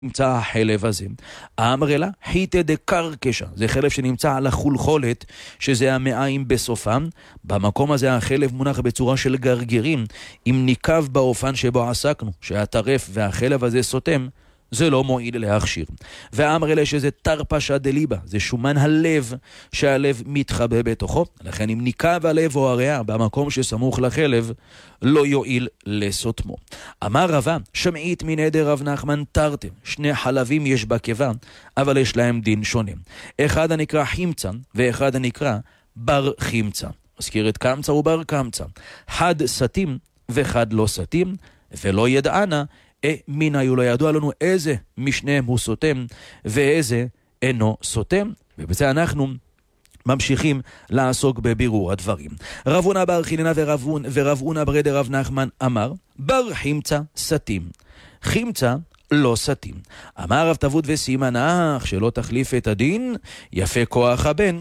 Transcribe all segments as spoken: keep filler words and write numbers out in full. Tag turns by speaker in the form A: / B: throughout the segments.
A: נמצא החלב הזה. האמרלה חיטה דקרקשה, זה חלב שנמצא על החולחולת, שזה המעיים בסופם. במקום הזה החלב מונח בצורה של גרגרים, אם ניקב באופן שבו עסקנו, שהטרף והחלב הזה סותם, זה לא מועיל להכשיר. והאמרלה שזה תרפשה דליבה, זה שומן הלב, שהלב מתחבא בתוכו, לכן אם ניקב הלב או הריאה במקום שסמוך לחלב, לא יועיל לסותמו. אמר רבא, שמעית מנדר רב נחמן תרתם, שני חלבים יש בקיבה, אבל יש להם דין שונה. אחד הנקרא חמצה, ואחד הנקרא בר חמצה. מזכיר את קמצה ובר קמצה. חד סתים וחד לא סתים, ולא ידענה, מן היו לא ידוע לנו איזה משניהם הוא סותם ואיזה אינו סותם, ובזה אנחנו ממשיכים לעסוק בבירור הדברים. רב הונא בר חיננה ורב הונא ברי דרב נחמן אמר, בר חמצה סתים, חמצה לא סתים. אמר רב תבוד וסימן אך שלא תחליף את הדין, יפה כוח הבן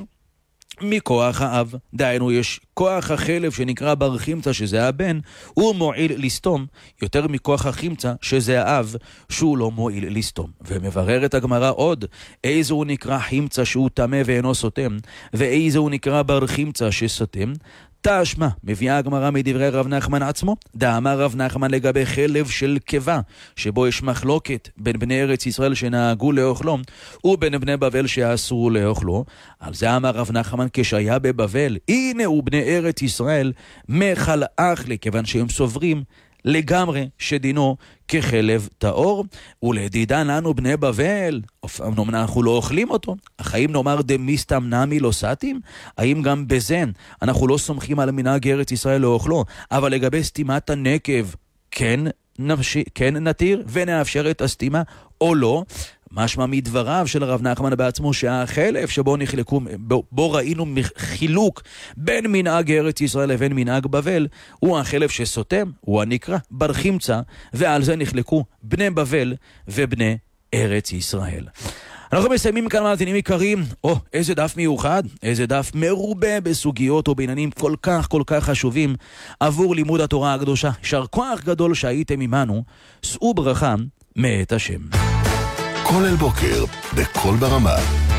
A: מכוח האב. דהיינו, יש כוח החלב שנקרא בר חמצה שזה הבן, הוא מועיל לסתום יותר מכוח החמצה שזה האב שהוא לא מועיל לסתום. ומבררת הגמרא עוד, איזה הוא נקרא חמצה שהוא טמא ואינו סותם, ואיזה הוא נקרא בר חמצה שסותם. תשמע, מביאה הגמרא מדברי רב נחמן עצמו, דאמר רב נחמן לגבי חלב של קיבה, שבו יש מחלוקת בין בני ארץ ישראל שנהגו לאוכלו, ובין בני בבל שאסרו לאוכלו. על זה אמר רב נחמן כשהיה בבבל, הנה הוא בני ארץ ישראל מחל אחלי, כיוון שהם סוברים לגמרי שדינו כחלב טהור. ולדידן לנו בני בבל, אנחנו לא אוכלים אותו, אך האם נאמר דמיסתם נמי לא סתים? האם גם בזן אנחנו לא סומכים על מנהג ארץ ישראל לאוכלו, אבל לגבי סתימת הנקב כן, נפש... כן נתיר ונאפשר את הסתימה או לא? משמע מדבריו של הרב נחמן בעצמו שהחלב שבו נחלקו, בו, בו ראינו חילוק בין מנהג ארץ ישראל לבין מנהג בבל, הוא החלב שסותם, הוא הנקרא בר חמצה, ועל זה נחלקו בני בבל ובני ארץ ישראל. אנחנו מסיימים כאן מאזינים עיקריים. או, איזה דף מיוחד, איזה דף מרובה בסוגיות או בעניינים כל כך כל כך חשובים עבור לימוד התורה הקדושה. יישר כוח גדול שהייתם עמנו, שאו ברכה מאת השם.
B: כל אל בוקר, בכל ברמה.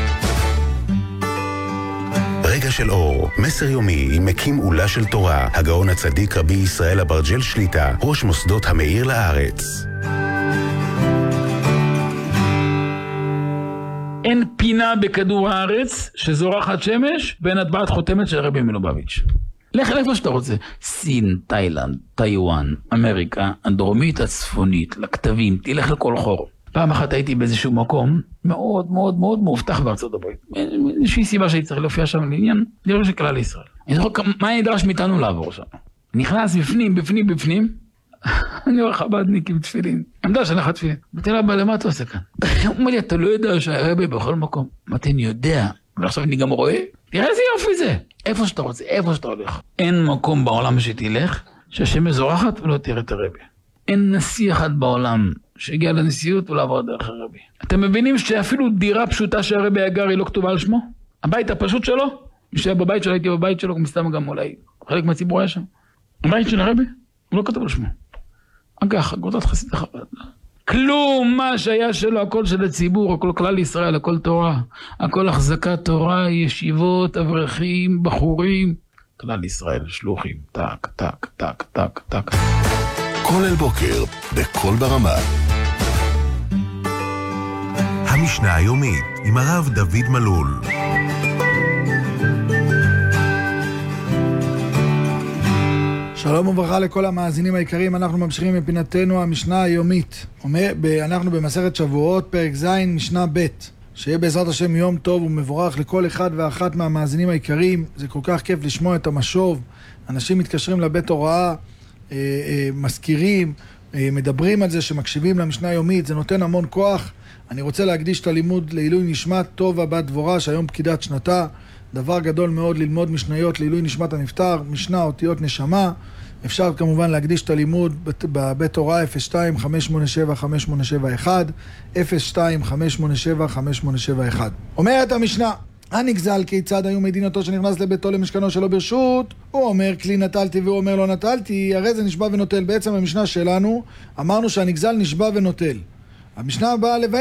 B: רגע של אור, מסר יומי עם מקים עולה של תורה, הגאון הצדיק רבי ישראל אברג'ל שליטה, ראש מוסדות המאיר לארץ.
C: אין פינה בכדור הארץ שזורחת שמש בין הטבעת חותמת של רבי מלובביץ'. לך לאיפה שאתה רוצה. סין, תאילנד, טיואן, אמריקה, הדרומית, הצפונית, לכתבים, תלך לכל חור. פעם אחת הייתי באיזשהו מקום מאוד מאוד מאוד מאובטח בארצות הברית. איזושהי סיבה שהייתי צריך להופיע שם לעניין, דרך שכלל לישראל. אני זוכר מה נדרש מאיתנו לעבור שם. נכנס בפנים, בפנים, בפנים, אני רואה חב"דניק עם תפילין. עמדה שאני לך תפילין. אמרתי לה, למה אתה עושה כאן? הוא אומר לי, אתה לא יודע שהרבי בכל מקום. אמרתי, אני יודע, אבל עכשיו אני גם רואה. תראה איזה יופי זה. איפה שאתה רוצה, איפה שאתה הולך. אין מקום בעולם שתלך, שהשמש זורחת ולא תראה את הרבי. אין נשיא אחד בעולם שהגיע לנשיאות ולעבור דרך הרבי. אתם מבינים שאפילו דירה פשוטה שהרבי הגר היא לא כתובה על שמו? הבית הפשוט שלו, מי שהיה בבית שלו, הייתי בבית שלו, מסתם גם אולי חלק מהציבור היה שם. הבית של הרבי, הוא לא כתוב על שמו. אגח, אגודת חסיד החב"ד. כלום, מה שהיה שלו, הכל של הציבור, הכל כלל ישראל, הכל תורה, הכל החזקת תורה, ישיבות, אברכים, בחורים, כלל ישראל, שלוחים, טק, טק, טק, טק, טק.
B: כל אל בוקר, בכל ברמה. המשנה היומית עם הרב דוד מלול.
D: שלום וברכה לכל המאזינים היקרים, אנחנו ממשיכים בפינתנו המשנה היומית. אנחנו במסכת שבועות, פרק ז', משנה ב'. שיהיה בעזרת השם יום טוב ומבורך לכל אחד ואחת מהמאזינים היקרים. זה כל כך כיף לשמוע את המשוב. אנשים מתקשרים לבית הוראה, מזכירים, מדברים על זה שמקשיבים למשנה היומית, זה נותן המון כוח. אני רוצה להקדיש את הלימוד לעילוי נשמת טובה בת דבורה, שהיום פקידת שנתה. דבר גדול מאוד ללמוד משניות לעילוי נשמת הנפטר, משנה אותיות נשמה. אפשר כמובן להקדיש את הלימוד בבית הוראה אפס שתיים חמש שמונה שבע חמש שמונה שבע אחת, אפס שתיים חמש שמונה שבע חמש שמונה שבע אחת. אומרת המשנה, הנגזל כיצד היו מדינתו שנכנס לביתו למשכנו שלו ברשות, הוא אומר כלי נטלתי והוא אומר לא נטלתי, הרי זה נשבע ונוטל. בעצם המשנה שלנו אמרנו שהנגזל נשבע ונוטל. המשנה באה לבאר